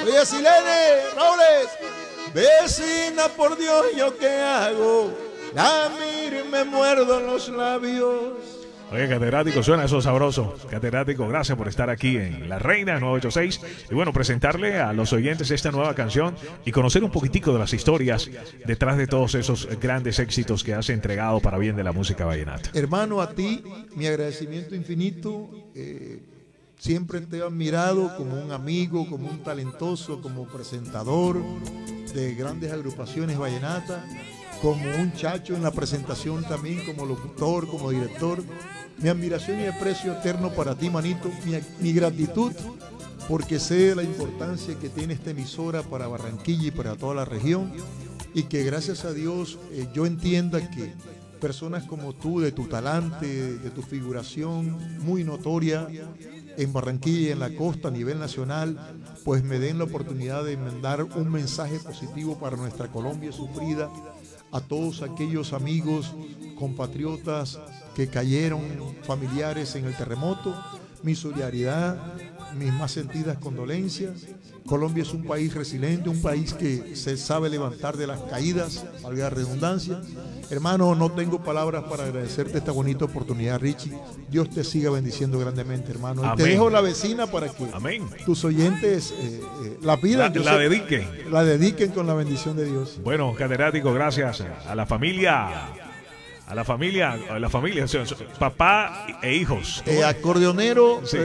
María Silene Robles. Vecina, por Dios, ¿yo qué hago? La miro y me muerdo los labios. Oye, catedrático, suena eso sabroso. Catedrático, gracias por estar aquí en La Reina 986. Y bueno, presentarle a los oyentes esta nueva canción y conocer un poquitico de las historias detrás de todos esos grandes éxitos que has entregado para bien de la música vallenata. Hermano, a ti, mi agradecimiento infinito. Siempre te he admirado como un amigo, como un talentoso, como presentador de grandes agrupaciones vallenatas, como un chacho en la presentación también, como locutor, como director. Mi admiración y aprecio eterno para ti, manito. Mi gratitud, porque sé la importancia que tiene esta emisora para Barranquilla y para toda la región, y que gracias a Dios yo entienda que personas como tú, de tu talante, de tu figuración muy notoria en Barranquilla y en la costa a nivel nacional, pues me den la oportunidad de mandar un mensaje positivo para nuestra Colombia sufrida, a todos aquellos amigos, compatriotas que cayeron, familiares en el terremoto. Mi solidaridad, mis más sentidas condolencias. Colombia es un país resiliente, un país que se sabe levantar de las caídas, valga la redundancia. Hermano, no tengo palabras para agradecerte esta bonita oportunidad, Richie. Dios te siga bendiciendo grandemente, hermano. Y te dejo la vecina para que tus oyentes la pidan. La dediquen. La dediquen con la bendición de Dios. Bueno, catedrático, gracias a la familia. A la familia, o sea, papá e hijos. Acordeonero, sí.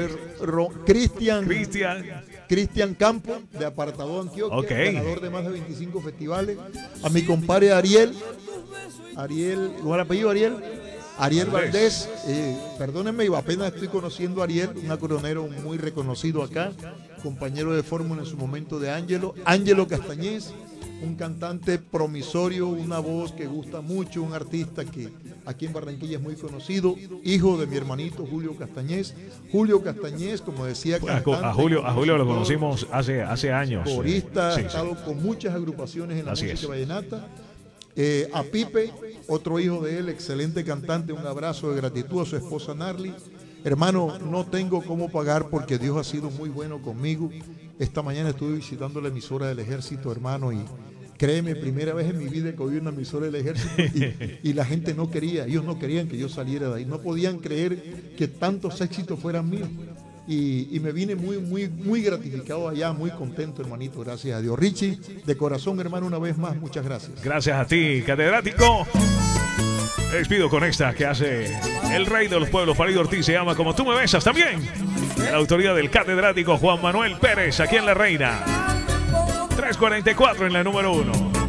Cristian Campo, de Apartado Antioquia, ganador de más de 25 festivales. A mi compadre Ariel, ¿cuál apellido Ariel Valdés, perdónenme, apenas estoy conociendo a Ariel, un acordeonero muy reconocido acá, compañero de fórmula en su momento de Ángelo Castañez, un cantante promisorio, una voz que gusta mucho, un artista que aquí en Barranquilla es muy conocido, hijo de mi hermanito Julio Castañez. Julio Castañez, como decía, cantante, a Julio lo conocimos hace años. Corista, ha estado con muchas agrupaciones en la música vallenata. A Pipe, otro hijo de él, excelente cantante, un abrazo de gratitud a su esposa Narly. Hermano, no tengo cómo pagar porque Dios ha sido muy bueno conmigo. Esta mañana estuve visitando la emisora del Ejército, hermano, y créeme, primera vez en mi vida que oí una emisora del Ejército y la gente no quería, ellos no querían que yo saliera de ahí, no podían creer que tantos éxitos fueran míos. Y me vine muy gratificado allá, muy contento, hermanito, gracias a Dios. Richie, de corazón, hermano, una vez más, muchas gracias. Gracias a ti, catedrático. Me despido con esta que hace el rey de los pueblos, Farid Ortiz, se llama Como tú me besas también. La autoría del catedrático Juan Manuel Pérez, aquí en La Reina. 344 en la número 1.